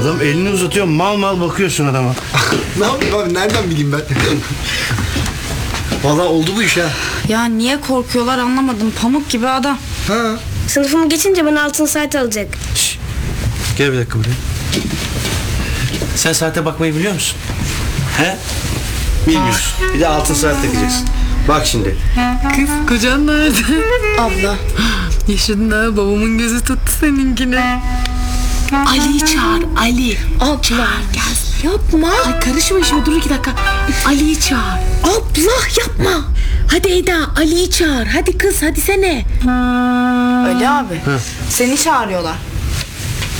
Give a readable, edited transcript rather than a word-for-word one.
Adam elini uzatıyor, mal mal bakıyorsun adama. Ne yapayım abi, nereden bileyim ben? Vallahi oldu bu iş ha. Ya niye korkuyorlar anlamadım. Pamuk gibi adam. Ha. Sınıfımı geçince bana altın saat alacak. Şişt. Gel bir dakika buraya. Sen saate bakmayı biliyor musun? He? Bilmiyorsun. Bir de altın saat takacaksın. Bak şimdi. Kız kocan nerede? Abla. Yaşında babamın gözü tuttu seninkine. Ali'yi çağır, Ali. Abla. Gel. Yapma. Ay karışma işime, dur 2 dakika. Ali'yi çağır. Abla yapma. Hadi Eda, Ali'yi çağır. Hadi kız, hadi sene. Ali abi. Seni çağırıyorlar.